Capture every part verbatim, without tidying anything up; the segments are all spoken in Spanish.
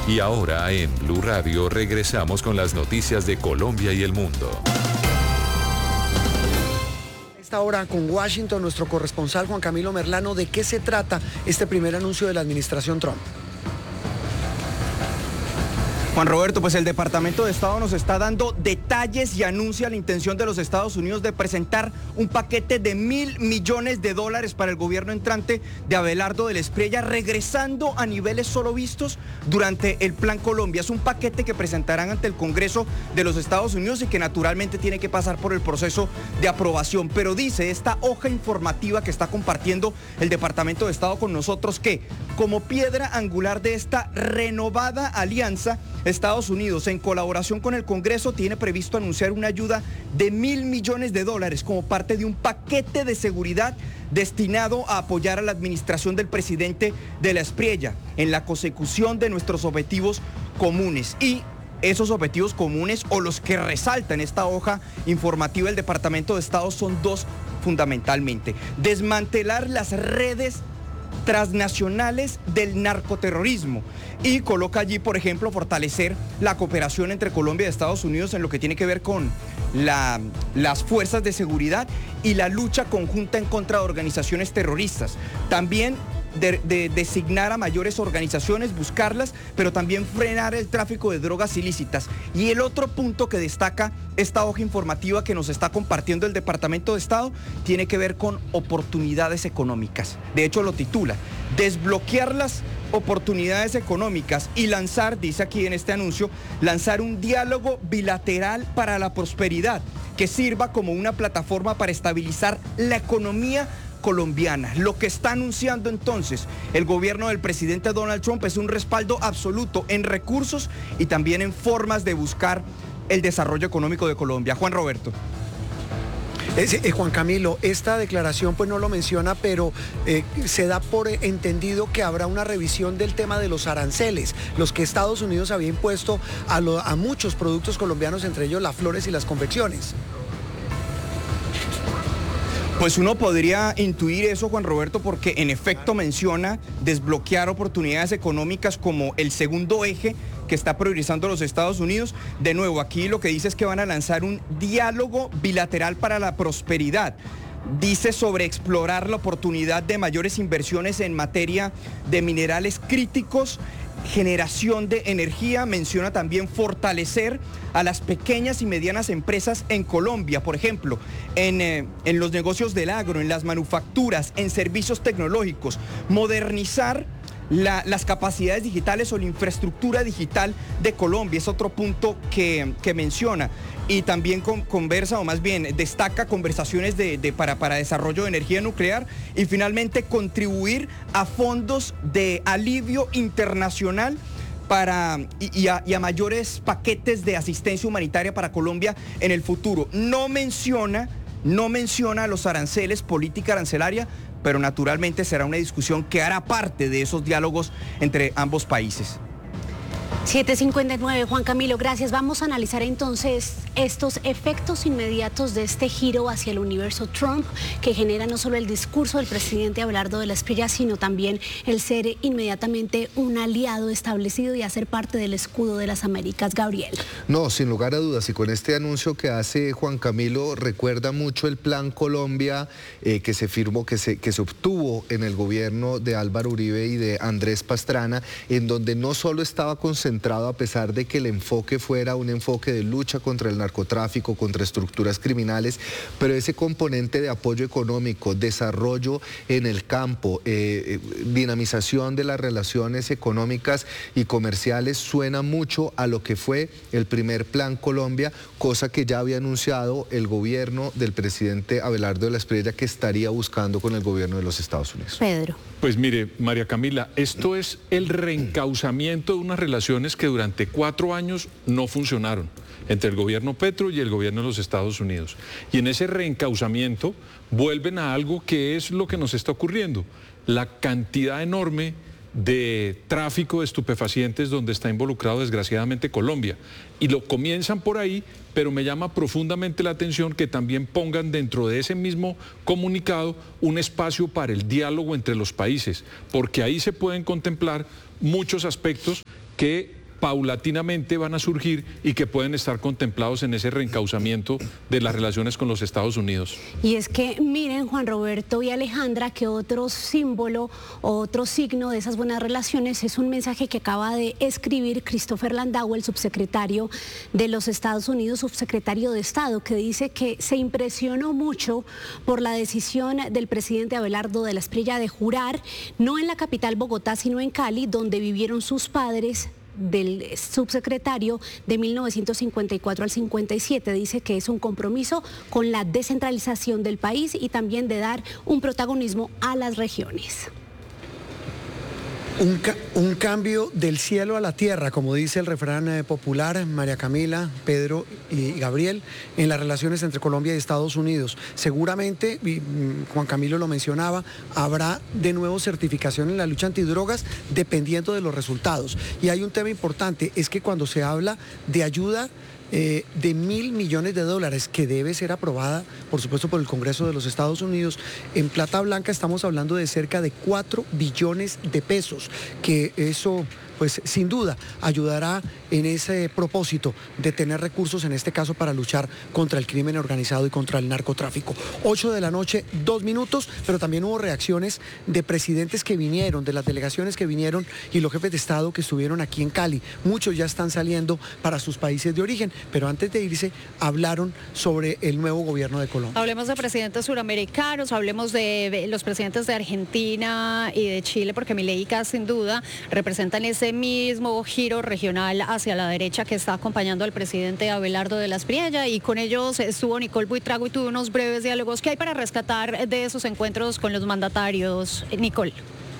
Y ahora en Blue Radio regresamos con las noticias de Colombia y el mundo. Esta hora con Washington, nuestro corresponsal Juan Camilo Merlano, ¿de qué se trata este primer anuncio de la administración Trump? Juan Roberto, pues el Departamento de Estado nos está dando detalles y anuncia la intención de los Estados Unidos de presentar un paquete de mil millones de dólares para el gobierno entrante de Abelardo del Espriella, regresando a niveles solo vistos durante el Plan Colombia. Es un paquete que presentarán ante el Congreso de los Estados Unidos y que naturalmente tiene que pasar por el proceso de aprobación. Pero dice esta hoja informativa que está compartiendo el Departamento de Estado con nosotros que, como piedra angular de esta renovada alianza, Estados Unidos, en colaboración con el Congreso, tiene previsto anunciar una ayuda de mil millones de dólares como parte de un paquete de seguridad destinado a apoyar a la administración del presidente de la Espriella en la consecución de nuestros objetivos comunes. Y esos objetivos comunes, o los que resaltan esta hoja informativa del Departamento de Estado, son dos fundamentalmente: desmantelar las redes transnacionales del narcoterrorismo, y coloca allí, por ejemplo, fortalecer la cooperación entre Colombia y Estados Unidos en lo que tiene que ver con la, las fuerzas de seguridad y la lucha conjunta en contra de organizaciones terroristas. También De, de designar a mayores organizaciones, buscarlas, pero también frenar el tráfico de drogas ilícitas. Y el otro punto que destaca esta hoja informativa que nos está compartiendo el Departamento de Estado tiene que ver con oportunidades económicas. De hecho, lo titula: desbloquear las oportunidades económicas y lanzar, dice aquí en este anuncio, lanzar un diálogo bilateral para la prosperidad que sirva como una plataforma para estabilizar la economía colombiana. Lo que está anunciando entonces el gobierno del presidente Donald Trump es un respaldo absoluto en recursos y también en formas de buscar el desarrollo económico de Colombia. Juan Roberto. Eh, eh, Juan Camilo, esta declaración pues no lo menciona, pero eh, se da por entendido que habrá una revisión del tema de los aranceles, los que Estados Unidos había impuesto a, lo, a muchos productos colombianos, entre ellos las flores y las confecciones. Pues uno podría intuir eso, Juan Roberto, porque en efecto menciona desbloquear oportunidades económicas como el segundo eje que está priorizando los Estados Unidos. De nuevo, aquí lo que dice es que van a lanzar un diálogo bilateral para la prosperidad. Dice sobre explorar la oportunidad de mayores inversiones en materia de minerales críticos, generación de energía. Menciona también fortalecer a las pequeñas y medianas empresas en Colombia, por ejemplo, en, eh, en los negocios del agro, en las manufacturas, en servicios tecnológicos, modernizar La, las capacidades digitales o la infraestructura digital de Colombia, es otro punto que, que menciona. Y también con, conversa, o más bien destaca conversaciones de, de, para, para desarrollo de energía nuclear, y finalmente contribuir a fondos de alivio internacional para, y, y, a, y a mayores paquetes de asistencia humanitaria para Colombia en el futuro. No menciona, no menciona los aranceles, política arancelaria, pero naturalmente será una discusión que hará parte de esos diálogos entre ambos países. siete cincuenta y nueve, Juan Camilo, gracias. Vamos a analizar entonces estos efectos inmediatos de este giro hacia el universo Trump, que genera no solo el discurso del presidente Abelardo del Espriella, sino también el ser inmediatamente un aliado establecido y hacer parte del escudo de las Américas. Gabriel. No, sin lugar a dudas, y con este anuncio que hace Juan Camilo, recuerda mucho el Plan Colombia eh, que se firmó, que se, que se obtuvo en el gobierno de Álvaro Uribe y de Andrés Pastrana, en donde no solo estaba concentrado, a pesar de que el enfoque fuera un enfoque de lucha contra el narcotráfico, contra estructuras criminales, pero ese componente de apoyo económico, desarrollo en el campo, eh, dinamización de las relaciones económicas y comerciales suena mucho a lo que fue el primer Plan Colombia, cosa que ya había anunciado el gobierno del presidente Abelardo de la Espriella que estaría buscando con el gobierno de los Estados Unidos. Pedro. Pues mire, María Camila, esto es el reencauzamiento de unas relaciones que durante cuatro años no funcionaron entre el gobierno Petro y el gobierno de los Estados Unidos. Y en ese reencauzamiento vuelven a algo que es lo que nos está ocurriendo, la cantidad enorme de tráfico de estupefacientes donde está involucrado desgraciadamente Colombia. Y lo comienzan por ahí, pero me llama profundamente la atención que también pongan dentro de ese mismo comunicado un espacio para el diálogo entre los países, porque ahí se pueden contemplar muchos aspectos que paulatinamente van a surgir y que pueden estar contemplados en ese reencauzamiento de las relaciones con los Estados Unidos. Y es que miren, Juan Roberto y Alejandra, que otro símbolo, otro signo de esas buenas relaciones es un mensaje que acaba de escribir Christopher Landau, el subsecretario de los Estados Unidos, subsecretario de Estado, que dice que se impresionó mucho por la decisión del presidente Abelardo de la Espriella de jurar, no en la capital Bogotá, sino en Cali, donde vivieron sus padres, del subsecretario de mil novecientos cincuenta y cuatro al cincuenta y siete. Dice que es un compromiso con la descentralización del país y también de dar un protagonismo a las regiones. Un, ca un cambio del cielo a la tierra, como dice el refrán eh, popular, María Camila, Pedro y Gabriel, en las relaciones entre Colombia y Estados Unidos. Seguramente, y, mm, Juan Camilo lo mencionaba, habrá de nuevo certificación en la lucha antidrogas dependiendo de los resultados. Y hay un tema importante, es que cuando se habla de ayuda Eh, de mil millones de dólares que debe ser aprobada, por supuesto, por el Congreso de los Estados Unidos, en plata blanca estamos hablando de cerca de cuatro billones de pesos, que eso, pues sin duda, ayudará en ese propósito de tener recursos, en este caso, para luchar contra el crimen organizado y contra el narcotráfico. ocho de la noche, dos minutos, pero también hubo reacciones de presidentes que vinieron, de las delegaciones que vinieron y los jefes de Estado que estuvieron aquí en Cali. Muchos ya están saliendo para sus países de origen, pero antes de irse hablaron sobre el nuevo gobierno de Colombia. Hablemos de presidentes suramericanos, hablemos de los presidentes de Argentina y de Chile, porque Milei y Kast sin duda representan ese mismo giro regional hacia la derecha que está acompañando al presidente Abelardo de la Espriella, y con ellos estuvo Nicole Buitrago y tuvo unos breves diálogos. ¿Qué hay para rescatar de esos encuentros con los mandatarios, Nicole?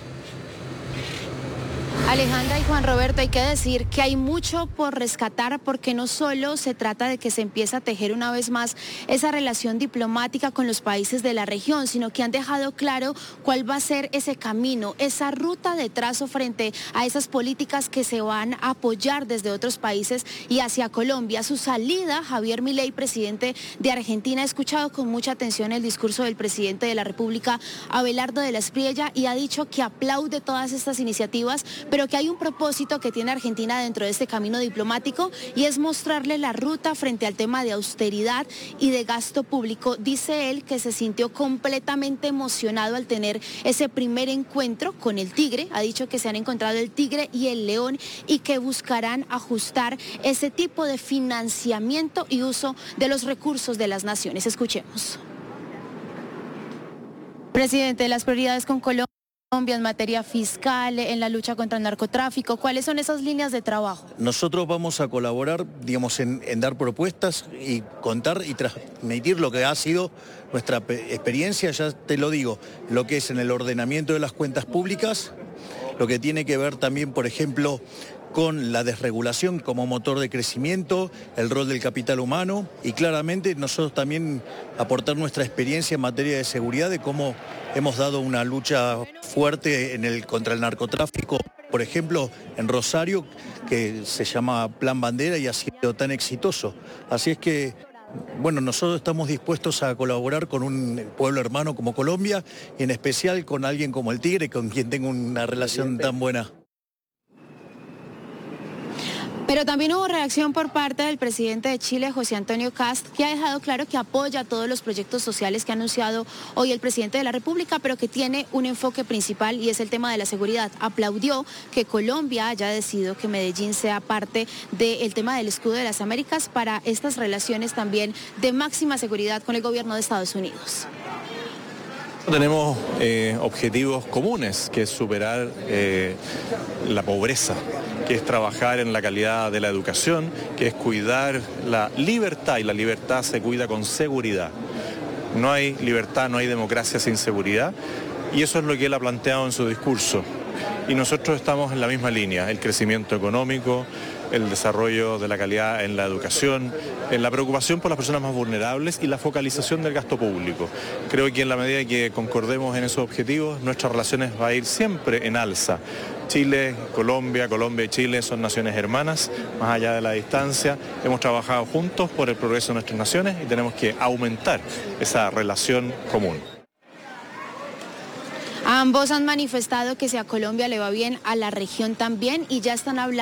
Alejandra y Juan Roberto, hay que decir que hay mucho por rescatar, porque no solo se trata de que se empiece a tejer una vez más esa relación diplomática con los países de la región, sino que han dejado claro cuál va a ser ese camino, esa ruta de trazo frente a esas políticas que se van a apoyar desde otros países y hacia Colombia. Su salida, Javier Milei, presidente de Argentina, ha escuchado con mucha atención el discurso del presidente de la República, Abelardo de la Espriella, y ha dicho que aplaude todas estas iniciativas, pero que hay un propósito que tiene Argentina dentro de este camino diplomático, y es mostrarle la ruta frente al tema de austeridad y de gasto público. Dice él que se sintió completamente emocionado al tener ese primer encuentro con el tigre. Ha dicho que se han encontrado el tigre y el león y que buscarán ajustar ese tipo de financiamiento y uso de los recursos de las naciones. Escuchemos. Presidente, las prioridades con Colombia en materia fiscal, en la lucha contra el narcotráfico, ¿cuáles son esas líneas de trabajo? Nosotros vamos a colaborar, digamos, en, en dar propuestas y contar y transmitir lo que ha sido nuestra experiencia, ya te lo digo, lo que es en el ordenamiento de las cuentas públicas, lo que tiene que ver también, por ejemplo, con la desregulación como motor de crecimiento, el rol del capital humano, y claramente nosotros también aportar nuestra experiencia en materia de seguridad, de cómo hemos dado una lucha fuerte en el, contra el narcotráfico, por ejemplo, en Rosario, que se llama Plan Bandera y ha sido tan exitoso. Así es que, bueno, nosotros estamos dispuestos a colaborar con un pueblo hermano como Colombia, y en especial con alguien como el Tigre, con quien tengo una relación tan buena. Pero también hubo reacción por parte del presidente de Chile, José Antonio Kast, que ha dejado claro que apoya todos los proyectos sociales que ha anunciado hoy el presidente de la República, pero que tiene un enfoque principal y es el tema de la seguridad. Aplaudió que Colombia haya decidido que Medellín sea parte del tema del escudo de las Américas para estas relaciones también de máxima seguridad con el gobierno de Estados Unidos. Tenemos eh, objetivos comunes, que es superar eh, la pobreza, que es trabajar en la calidad de la educación, que es cuidar la libertad, y la libertad se cuida con seguridad. No hay libertad, no hay democracia sin seguridad, y eso es lo que él ha planteado en su discurso. Y nosotros estamos en la misma línea: el crecimiento económico, el desarrollo de la calidad en la educación, en la preocupación por las personas más vulnerables y la focalización del gasto público. Creo que en la medida que concordemos en esos objetivos, nuestras relaciones va a ir siempre en alza. Chile, Colombia, Colombia y Chile son naciones hermanas, más allá de la distancia. Hemos trabajado juntos por el progreso de nuestras naciones y tenemos que aumentar esa relación común. Ambos han manifestado que si a Colombia le va bien, a la región también, y ya están hablando